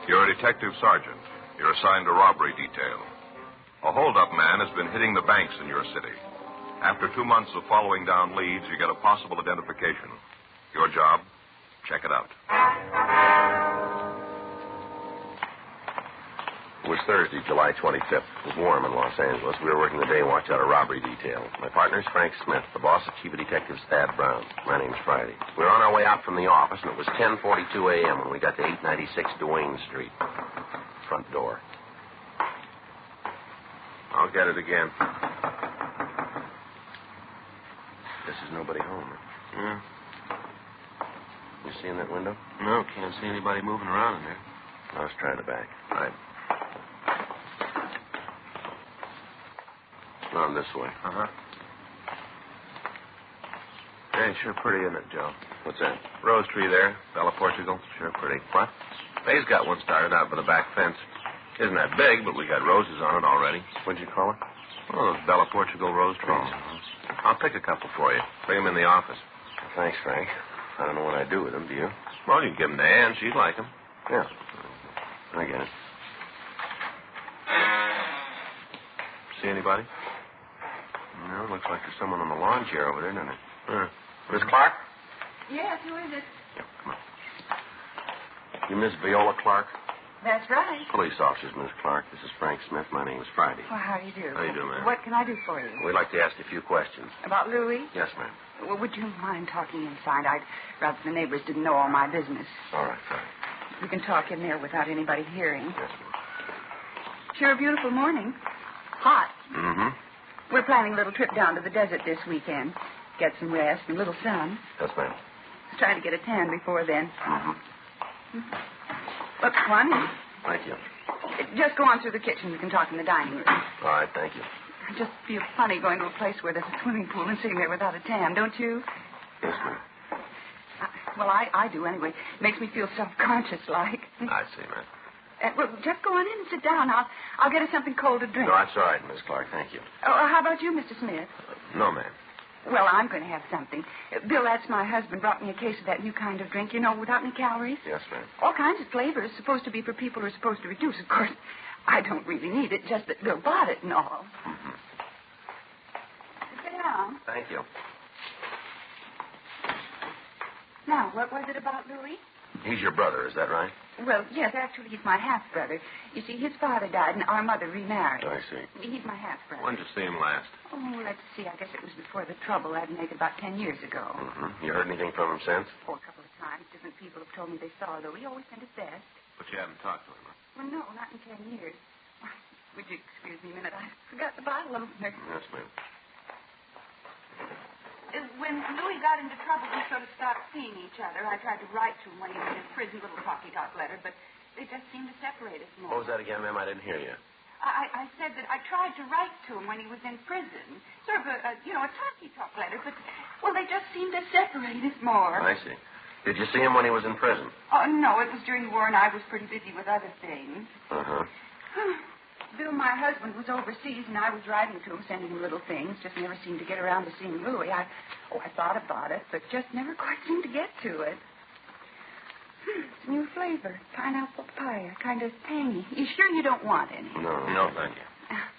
You're a detective sergeant. You're assigned to robbery detail. A hold-up man has been hitting the banks in your city. After 2 months of following down leads, you get a possible identification. Your job? Check it out. It was Thursday, July 25th. It was warm in Los Angeles. We were working the day watch out a robbery detail. My partner's Frank Smith. The boss is Chief of Detectives Thad Brown. My name's Friday. We were on our way out from the office, and it was 10:42 a.m. when we got to 896 Duane Street. Front door. I'll get it again. This is nobody home. Yeah. You see in that window? No, can't see anybody moving around in there. Now, let's try the back. All right. On this way. Uh-huh. Hey, sure pretty, isn't it, Joe? What's that? Rose tree there, Bella Portugal. Sure pretty. What? They's got one started out by the back fence. Isn't that big, but we got roses on it already. What'd you call it? Oh, those Bella Portugal rose trees. Oh. I'll pick a couple for you. Bring them in the office. Thanks, Frank. I don't know what I'd do with them, do you? Well, you can give them to Ann. She'd like them. Yeah. I get it. See anybody? No, looks like there's someone on the lawn chair over there, doesn't it? Miss Clark? Yes, who is it? Yeah, come on. You Miss Viola Clark? That's right. Police officers, Miss Clark. This is Frank Smith. My name is Friday. Well, how do you do? How you doing, ma'am? What can I do for you? We'd like to ask you a few questions. About Louis? Yes, ma'am. Well, would you mind talking inside? I'd rather the neighbors didn't know all my business. All right, fine. We can talk in there without anybody hearing. Yes, ma'am. Sure a beautiful morning. Hot. Mm-hmm. We're planning a little trip down to the desert this weekend. Get some rest and a little sun. Yes, ma'am. Trying to get a tan before then. Mm-hmm. Look, come on in. Thank you. Just go on through the kitchen. We can talk in the dining room. All right, thank you. I just feel funny going to a place where there's a swimming pool and sitting there without a tan, don't you? Yes, ma'am. Well, I do anyway. It makes me feel self-conscious like. I see, ma'am. Well, just go on in and sit down. I'll get us something cold to drink. No, that's all right, Miss Clark. Thank you. Oh, how about you, Mr. Smith? No, ma'am. Well, I'm going to have something. Bill, that's my husband, brought me a case of that new kind of drink, without any calories. Yes, ma'am. All kinds of flavors, supposed to be for people who are supposed to reduce. Of course, I don't really need it, just that Bill bought it and all. Mm-hmm. Sit down. Thank you. Now, what was it about Louis? He's your brother, is that right? Well, yes, actually, he's my half-brother. You see, his father died and our mother remarried. I see. He's my half-brother. When did you see him last? Oh, let's see. I guess it was before the trouble. I'd make it about 10 years ago. Mm-hmm. You heard anything from him since? Oh, a couple of times. Different people have told me they saw Louis. He always sent his best. But you haven't talked to him, huh? Well, no, not in 10 years. Would you excuse me a minute? I forgot the bottle opener. Yes, ma'am. When Louis got into trouble, we sort of stopped seeing each other. I tried to write to him when he was in prison, little talky-talk letter, but they just seemed to separate us more. What was that again, ma'am? I didn't hear you. I said that I tried to write to him when he was in prison. Sort of a talky-talk letter, but, well, they just seemed to separate us more. I see. Did you see him when he was in prison? Oh, no, it was during the war, and I was pretty busy with other things. Uh-huh. Bill, my husband, was overseas, and I was writing to him, sending him little things. Just never seemed to get around to seeing Louis. I thought about it, but just never quite seemed to get to it. It's a new flavor. Pineapple papaya. Kind of tangy. You sure you don't want any? No, thank you.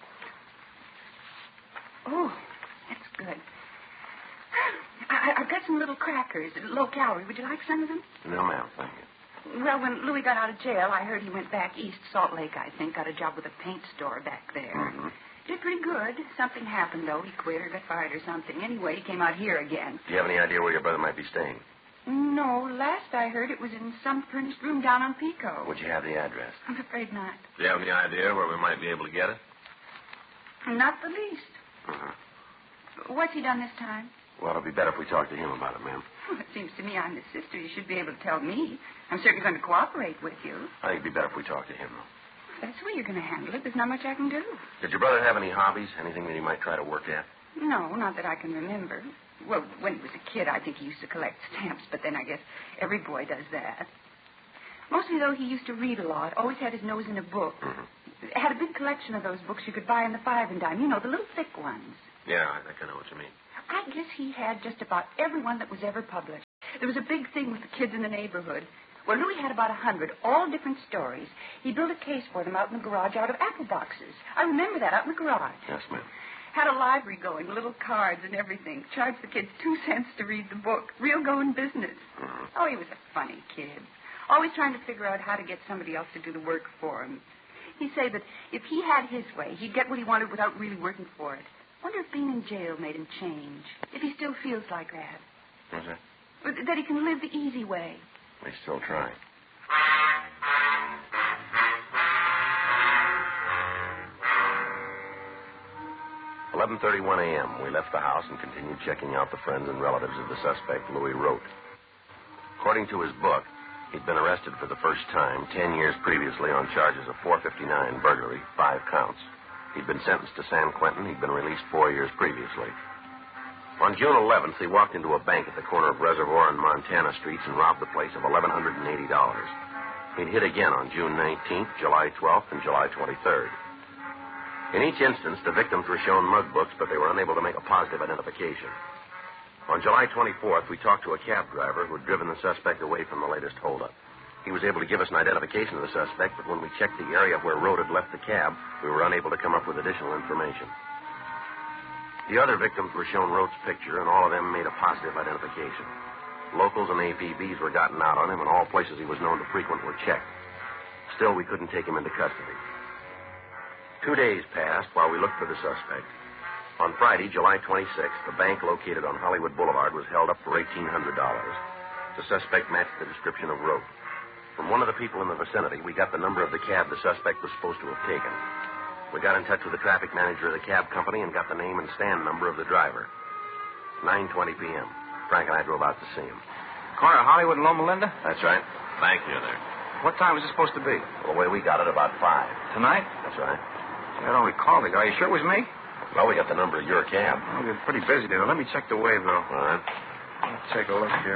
Oh, that's good. I've got some little crackers, low calorie. Would you like some of them? No, ma'am, thank you. Well, when Louis got out of jail, I heard he went back east, Salt Lake, I think. Got a job with a paint store back there. Mm-hmm. Did pretty good. Something happened, though. He quit or got fired or something. Anyway, he came out here again. Do you have any idea where your brother might be staying? No, last I heard it was in some furnished room down on Pico. Would you have the address? I'm afraid not. Do you have any idea where we might be able to get it? Not the least. Uh-huh. What's he done this time? Well, it'll be better if we talk to him about it, ma'am. Well, it seems to me I'm his sister. You should be able to tell me. I'm certainly going to cooperate with you. I think it'd be better if we talk to him, though. That's the way you're going to handle it. There's not much I can do. Did your brother have any hobbies? Anything that he might try to work at? No, not that I can remember. Well, when he was a kid, I think he used to collect stamps, but then I guess every boy does that. Mostly, though, he used to read a lot. Always had his nose in a book. Mm-hmm. Had a big collection of those books you could buy in the 5 and dime. The little thick ones. Yeah, I think I know what you mean. I guess he had just about every one that was ever published. There was a big thing with the kids in the neighborhood. Well, Louis had about 100, all different stories. He built a case for them out in the garage out of apple boxes. I remember that, out in the garage. Yes, ma'am. Had a library going, little cards and everything. Charged the kids 2 cents to read the book. Real going business. Mm-hmm. Oh, he was a funny kid. Always trying to figure out how to get somebody else to do the work for him. He'd say that if he had his way, he'd get what he wanted without really working for it. Wonder if being in jail made him change. If he still feels like that. What's that? That he can live the easy way. We still try. 11:31 a.m. We left the house and continued checking out the friends and relatives of the suspect, Louis Rote. According to his book, he'd been arrested for the first time 10 years previously on charges of 459 burglary, 5 counts. He'd been sentenced to San Quentin. He'd been released 4 years previously. On June 11th, he walked into a bank at the corner of Reservoir and Montana Streets and robbed the place of $1,180. He'd hit again on June 19th, July 12th, and July 23rd. In each instance, the victims were shown mug books, but they were unable to make a positive identification. On July 24th, we talked to a cab driver who had driven the suspect away from the latest holdup. He was able to give us an identification of the suspect, but when we checked the area where Rote had left the cab, we were unable to come up with additional information. The other victims were shown Rote's picture, and all of them made a positive identification. Locals and APBs were gotten out on him, and all places he was known to frequent were checked. Still, we couldn't take him into custody. 2 days passed while we looked for the suspect. On Friday, July 26th, the bank located on Hollywood Boulevard was held up for $1,800. The suspect matched the description of Rote. From one of the people in the vicinity, we got the number of the cab the suspect was supposed to have taken. We got in touch with the traffic manager of the cab company and got the name and stand number of the driver. 9:20 p.m. Frank and I drove out to see him. Corner of Hollywood and Loma Linda? That's right. Bank near there. What time was it supposed to be? Well, the way we got it, about 5. Tonight? That's right. I don't recall the guy. You sure it was me? Well, we got the number of your cab. Oh, you're pretty busy there. Let me check the waybill. All right. Let's take a look here.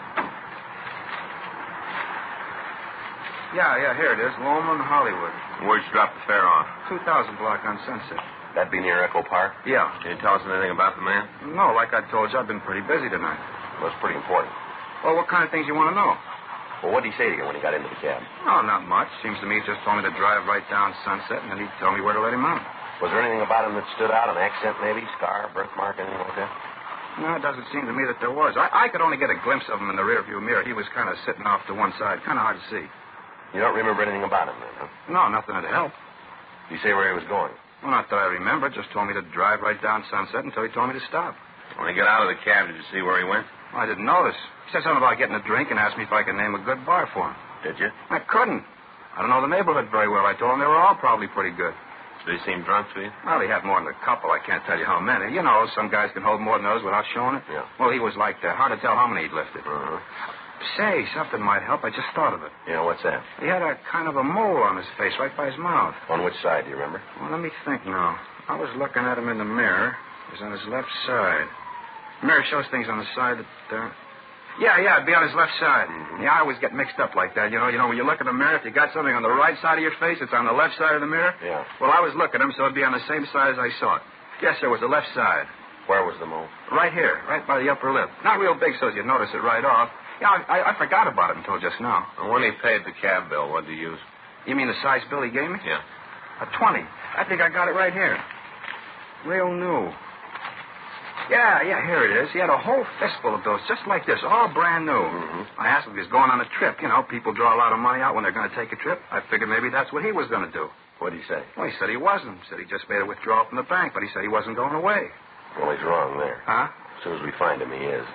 Yeah, here it is. Loma and Hollywood. Where'd you drop the fare off? 2000 block on Sunset. That'd be near Echo Park? Yeah. Can you tell us anything about the man? No, like I told you, I've been pretty busy tonight. Well, it's pretty important. Well, what kind of things you want to know? Well, what did he say to you when he got into the cab? Oh, not much. Seems to me he just told me to drive right down Sunset, and then he'd tell me where to let him out. Was there anything about him that stood out? An accent, maybe? Scar, birthmark, anything like that? No, it doesn't seem to me that there was. I could only get a glimpse of him in the rearview mirror. He was kind of sitting off to one side. Kind of hard to see. You don't remember anything about him, then, huh? No, nothing to help. Did he say where he was going? Well, not that I remember. Just told me to drive right down Sunset until he told me to stop. When he got out of the cab, did you see where he went? Well, I didn't notice. He said something about getting a drink and asked me if I could name a good bar for him. Did you? I couldn't. I don't know the neighborhood very well. I told him they were all probably pretty good. Did he seem drunk to you? Well, he had more than a couple. I can't tell you how many. You know, some guys can hold more than others without showing it. Yeah. Well, he was like that. Hard to tell how many he'd lifted. Uh-huh. Say, something might help. I just thought of it. Yeah, what's that? He had a kind of a mole on his face right by his mouth. On which side, do you remember? Well, let me think now. I was looking at him in the mirror. It was on his left side. The mirror shows things on the side that... Yeah, it'd be on his left side. Mm-hmm. Yeah, I always get mixed up like that. You know, when you look in the mirror, if you got something on the right side of your face, it's on the left side of the mirror. Yeah. Well, I was looking at him, so it'd be on the same side as I saw it. Yes, sir, it was the left side. Where was the mole? Right here, right by the upper lip. Not real big so you'd notice it right off. Yeah, I forgot about it until just now. And when he paid the cab bill, what did he use? You mean the size bill he gave me? Yeah. A 20. I think I got it right here. Real new. Yeah, here it is. He had a whole fistful of those, just like this, all brand new. Mm-hmm. I asked him if he was going on a trip. You know, people draw a lot of money out when they're going to take a trip. I figured maybe that's what he was going to do. What did he say? Well, he said he wasn't. He said he just made a withdrawal from the bank, but he said he wasn't going away. Well, he's wrong there. Huh? As soon as we find him, he is.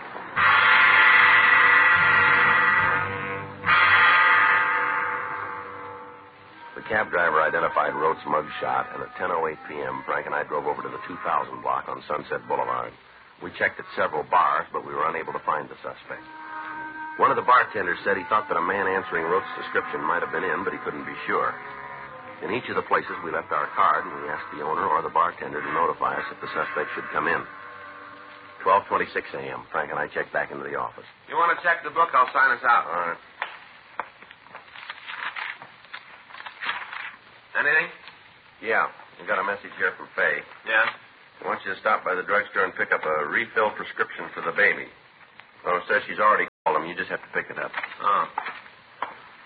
The cab driver identified Rote's mug shot, and at 10:08 p.m., Frank and I drove over to the 2000 block on Sunset Boulevard. We checked at several bars, but we were unable to find the suspect. One of the bartenders said he thought that a man answering Rote's description might have been in, but he couldn't be sure. In each of the places, we left our card, and we asked the owner or the bartender to notify us if the suspect should come in. 12:26 a.m., Frank and I checked back into the office. You want to check the book? I'll sign us out. All right. Anything? Yeah, we got a message here from Faye. Yeah? I want you to stop by the drugstore and pick up a refill prescription for the baby. Oh, it says she's already called him. You just have to pick it up. Oh.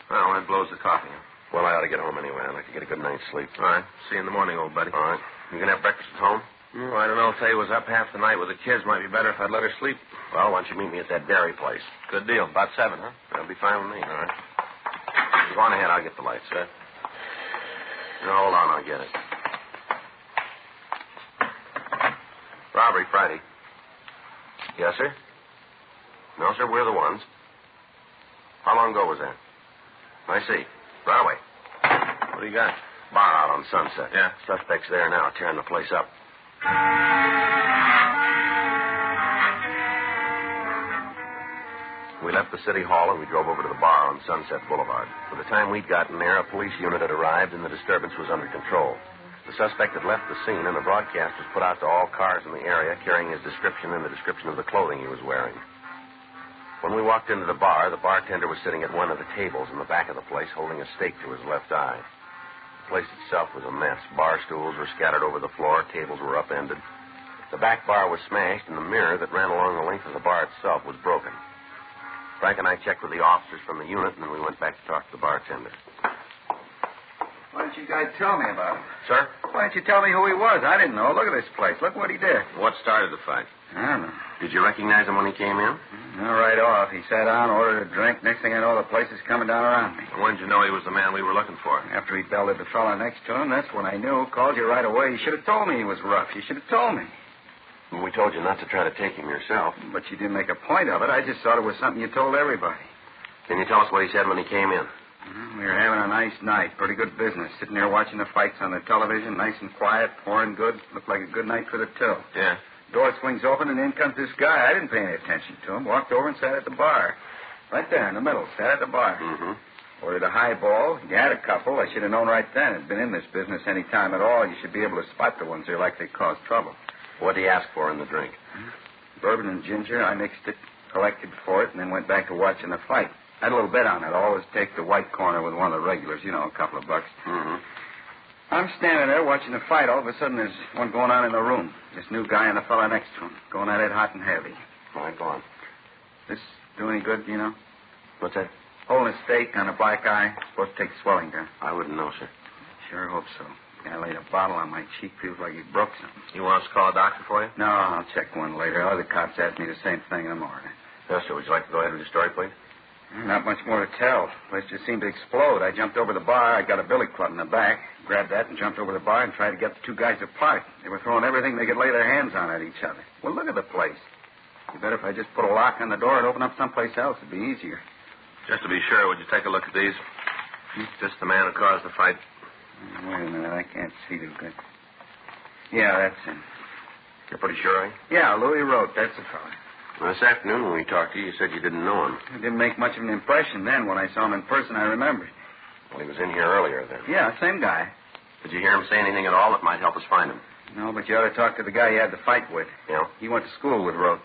Well, that blows the coffee. Well, I ought to get home anyway. I'd like to get a good night's sleep. All right. See you in the morning, old buddy. All right. You going to have breakfast at home? Oh, I don't know. Tell you, was up half the night with the kids. Might be better if I'd let her sleep. Well, why don't you meet me at that dairy place? Good deal. About 7, huh? That'll be fine with me. All right. You go on ahead. I'll get the lights. Sir? No, hold on. I'll get it. Robbery Friday. Yes, sir? No, sir. We're the ones. How long ago was that? I see. Right away. What do you got? Bar out on Sunset. Yeah. Suspects there now, tearing the place up. We left the city hall and we drove over to the bar on Sunset Boulevard. By the time we'd gotten there, a police unit had arrived and the disturbance was under control. The suspect had left the scene and a broadcast was put out to all cars in the area carrying his description and the description of the clothing he was wearing. When we walked into the bar, the bartender was sitting at one of the tables in the back of the place holding a stake to his left eye. The place itself was a mess. Bar stools were scattered over the floor. Tables were upended. The back bar was smashed, and the mirror that ran along the length of the bar itself was broken. Frank and I checked with the officers from the unit, and then we went back to talk to the bartender. Why didn't you guys tell me about him? Sir? Why didn't you tell me who he was? I didn't know. Look at this place. Look what he did. What started the fight? I don't know. Did you recognize him when he came in? No, right off. He sat down, ordered a drink. Next thing I know, the place is coming down around me. When did you know he was the man we were looking for? After he belted the fella next to him, that's when I knew. Called you right away. You should have told me he was rough. You should have told me. Well, we told you not to try to take him yourself. But you didn't make a point of it. I just thought it was something you told everybody. Can you tell us what he said when he came in? We were having a nice night. Pretty good business. Sitting there watching the fights on the television. Nice and quiet. Pouring good. Looked like a good night for the till. Yeah. Door swings open, and in comes this guy. I didn't pay any attention to him. Walked over and sat at the bar. Right there in the middle. Sat at the bar. Mm-hmm. Ordered a highball. He had a couple. I should have known right then. I'd been in this business any time at all. You should be able to spot the ones that are likely to cause trouble. What did he ask for in the drink? Bourbon and ginger. I mixed it, collected for it, and then went back to watching the fight. Had a little bet on it. I always take the white corner with one of the regulars. You know, a couple of bucks. Mm-hmm. I'm standing there watching the fight. All of a sudden, there's one going on in the room. This new guy and the fella next to him. Going at it hot and heavy. All right, go on. This do any good, you know? What's that? Holding a stake on a black eye. Supposed to take swelling down. I wouldn't know, sir. Sure hope so. Guy laid a bottle on my cheek. Feels like he broke something. You want us to call a doctor for you? No, I'll check one later. Other cops asked me the same thing in the morning. Yes, sir. Would you like to go ahead with your story, please? Not much more to tell. The place just seemed to explode. I jumped over the bar. I got a billy club in the back. Grabbed that and jumped over the bar and tried to get the two guys apart. They were throwing everything they could lay their hands on at each other. Well, look at the place. You bet if I just put a lock on the door and open up someplace else, it'd be easier. Just to be sure, would you take a look at these? Just the man who caused the fight. Wait a minute. I can't see too good. Yeah, that's him. You're pretty sure, eh? Yeah, Louis Rote. That's the fella. This afternoon when we talked to you, you said you didn't know him. It didn't make much of an impression then. When I saw him in person, I remembered. Well, he was in here earlier then. Yeah, same guy. Did you hear him say anything at all that might help us find him? No, but you ought to talk to the guy you had the fight with. Yeah? He went to school with Rote.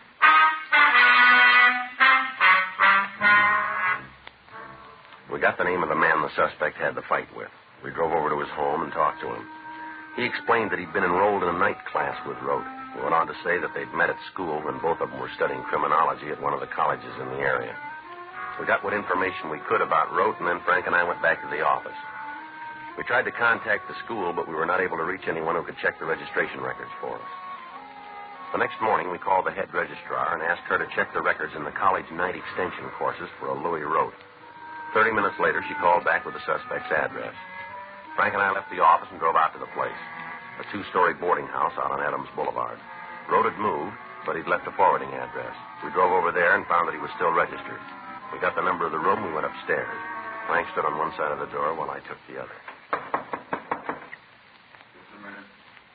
We got the name of the man the suspect had the fight with. We drove over to his home and talked to him. He explained that he'd been enrolled in a night class with Rote. He went on to say that they'd met at school when both of them were studying criminology at one of the colleges in the area. We got what information we could about Rote, and then Frank and I went back to the office. We tried to contact the school, but we were not able to reach anyone who could check the registration records for us. The next morning, we called the head registrar and asked her to check the records in the college night extension courses for a Louis Rote. 30 minutes later, she called back with the suspect's address. Frank and I left the office and drove out to the place, a 2-story boarding house out on Adams Boulevard. Rote had moved, but he'd left a forwarding address. We drove over there and found that he was still registered. We got the number of the room, we went upstairs. Frank stood on one side of the door while I took the other. Just a minute.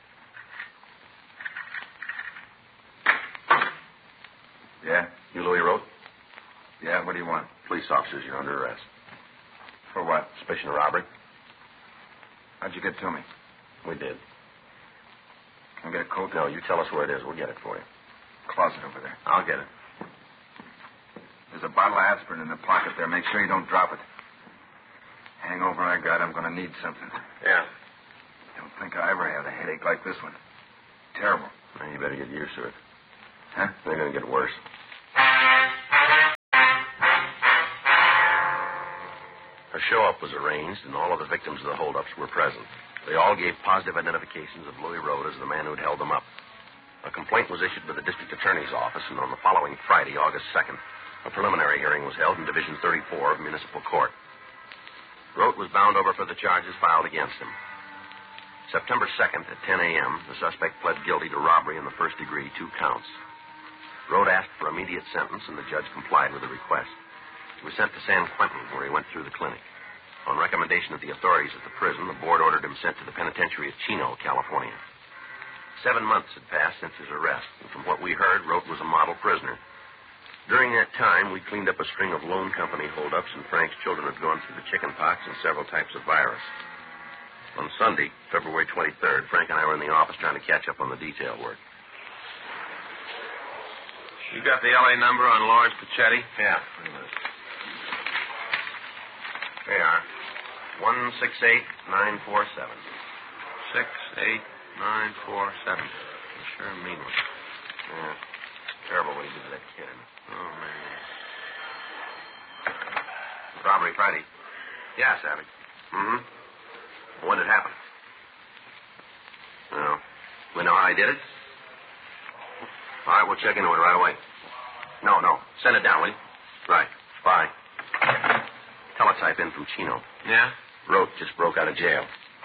Yeah? You Louis Rote? Yeah, what do you want? Police officers, you're under arrest. For what? Suspicion of robbery? How'd you get to me? We did. Can I get a coat? No, you tell us where it is. We'll get it for you. Closet over there. I'll get it. There's a bottle of aspirin in the pocket there. Make sure you don't drop it. Hangover I got, I'm going to need something. Yeah. Don't think I ever had a headache like this one. Terrible. Well, you better get used to it. Huh? They're going to get worse. A show-up was arranged, and all of the victims of the holdups were present. They all gave positive identifications of Louis Road as the man who had held them up. A complaint was issued by the district attorney's office, and on the following Friday, August 2nd, a preliminary hearing was held in Division 34 of Municipal Court. Rote was bound over for the charges filed against him. September 2nd at 10 a.m., the suspect pled guilty to robbery in the first degree, 2 counts. Rote asked for immediate sentence, and the judge complied with the request. He was sent to San Quentin, where he went through the clinic. On recommendation of the authorities at the prison, the board ordered him sent to the penitentiary at Chino, California. 7 months had passed since his arrest, and from what we heard, Rote was a model prisoner. During that time, we cleaned up a string of loan company holdups, and Frank's children had gone through the chicken pox and several types of virus. On Sunday, February 23rd, Frank and I were in the office trying to catch up on the detail work. You got the L.A. number on Lawrence Pachetti? Yeah. There you are. 168947. 68947. Sure mean one. Yeah. Terrible what he did to that kid. Oh, man. Robbery Friday. Yeah, Savage. Mm-hmm. When did it happen? Well, we know how he did it? All right, we'll check into it right away. No. Send it down, will you? Right. Bye. Teletype in from Chino. Yeah? Rote just broke out of jail.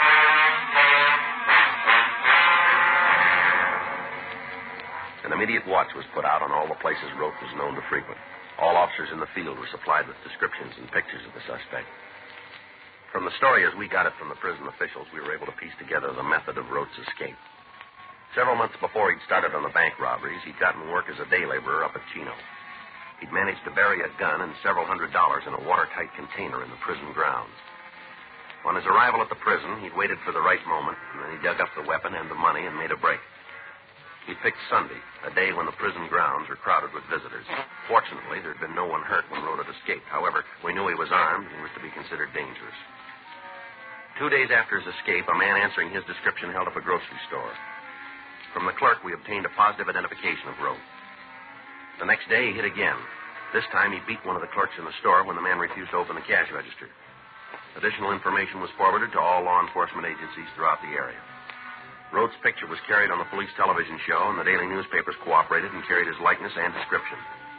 An immediate watch was put out on all the places Rote was known to frequent. All officers in the field were supplied with descriptions and pictures of the suspect. From the story as we got it from the prison officials, we were able to piece together the method of Rote's escape. Several months before he'd started on the bank robberies, he'd gotten work as a day laborer up at Chino. He'd managed to bury a gun and several $100s in a watertight container in the prison grounds. On his arrival at the prison, he'd waited for the right moment, and then he dug up the weapon and the money and made a break. He picked Sunday, a day when the prison grounds were crowded with visitors. Fortunately, there had been no one hurt when Rote had escaped. However, we knew he was armed and he was to be considered dangerous. 2 days after his escape, a man answering his description held up a grocery store. From the clerk, we obtained a positive identification of Rote. The next day, he hit again. This time, he beat one of the clerks in the store when the man refused to open the cash register. Additional information was forwarded to all law enforcement agencies throughout the area. Rote's picture was carried on the police television show, and the daily newspapers cooperated and carried his likeness and description.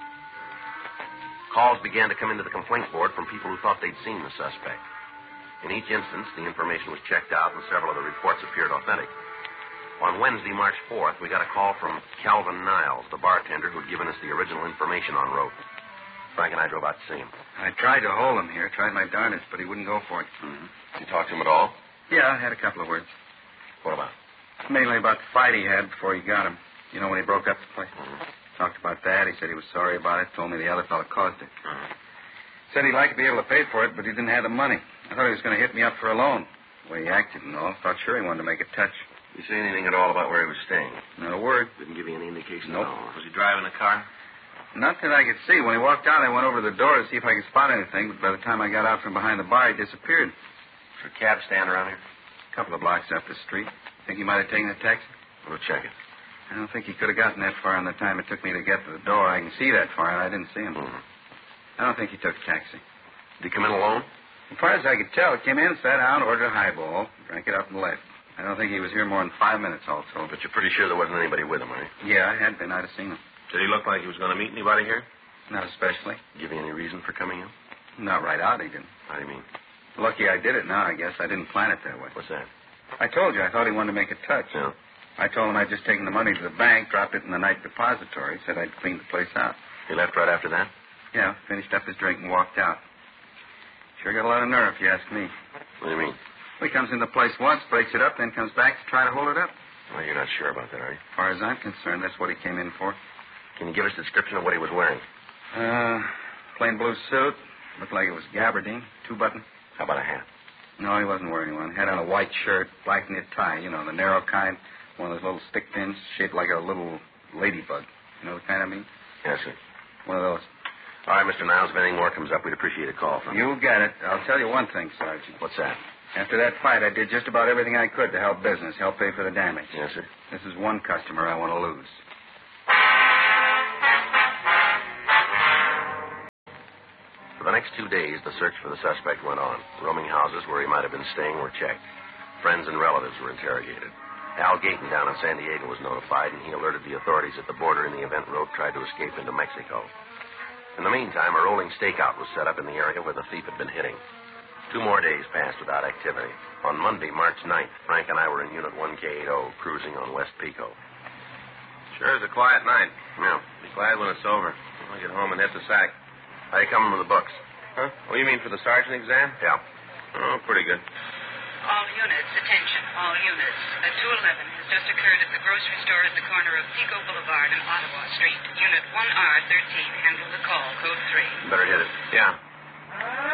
Calls began to come into the complaint board from people who thought they'd seen the suspect. In each instance, the information was checked out, and several of the reports appeared authentic. On Wednesday, March 4th, we got a call from Calvin Niles, the bartender who'd given us the original information on Rote. Frank and I drove out to see him. I tried to hold him here, tried my darndest, but he wouldn't go for it. Mm-hmm. Did you talk to him at all? Yeah, I had a couple of words. What about? Mainly about the fight he had before he got him. You know, when he broke up the place. Mm-hmm. Talked about that. He said he was sorry about it. Told me the other fellow caused it. Mm-hmm. Said he'd like to be able to pay for it, but he didn't have the money. I thought he was going to hit me up for a loan. The way he acted and all. Thought sure he wanted to make a touch. Did you say anything at all about where he was staying? Not a word. Didn't give you any indication Nope. at all? Was he driving a car? Not that I could see. When he walked out, I went over to the door to see if I could spot anything, but by the time I got out from behind the bar, he disappeared. Is there a cab stand around here? A couple of blocks up the street. Think he might have taken a taxi? We'll check it. I don't think he could have gotten that far in the time it took me to get to the door. I can see that far, and I didn't see him. Mm-hmm. I don't think he took a taxi. Did he come in alone? As far as I could tell, he came in, sat down, ordered a highball, drank it up, and left. I don't think he was here more than 5 minutes also. But you're pretty sure there wasn't anybody with him, are you? Yeah, I had been. I'd have seen him. Did he look like he was going to meet anybody here? Not especially. Give you any reason for coming in? Not right out, he didn't. How do you mean? Lucky I did it now, I guess. I didn't plan it that way. What's that? I told you I thought he wanted to make a touch. Yeah. I told him I'd just taken the money to the bank, dropped it in the night depository, said I'd clean the place out. He left right after that? Yeah, finished up his drink and walked out. Sure got a lot of nerve, if you ask me. What do you mean? Well, he comes in the place once, breaks it up, then comes back to try to hold it up. Well, you're not sure about that, are you? As far as I'm concerned, that's what he came in for. Can you give us a description of what he was wearing? Plain blue suit. Looked like it was gabardine, 2-button. How about a hat? No, he wasn't wearing one. Had on a white shirt, black knit tie, you know, the narrow kind. One of those little stick pins shaped like a little ladybug. You know the kind I mean? Yes, sir. One of those. All right, Mr. Niles, if anything more comes up, we'd appreciate a call from you. You got it. I'll tell you one thing, Sergeant. What's that? After that fight, I did just about everything I could to help business, help pay for the damage. Yes, sir. This is one customer I want to lose. For the next next 2 days, the search for the suspect went on. Roaming houses where he might have been staying were checked. Friends and relatives were interrogated. Al Gayton down in San Diego was notified, and he alerted the authorities at the border in the event Roque tried to escape into Mexico. In the meantime, a rolling stakeout was set up in the area where the thief had been hitting. 2 more days passed without activity. On Monday, March 9th, Frank and I were in Unit 1K80, cruising on West Pico. Sure is a quiet night. Yeah. Be glad when it's over. I'll get home and hit the sack. How you coming with the books? Huh? Oh, you mean for the sergeant exam? Yeah. Oh, pretty good. All units, attention, all units. A 211 has just occurred at the grocery store at the corner of Pico Boulevard and Ottawa Street. Unit 1R13, handle the call, code 3. Better hit it. Yeah.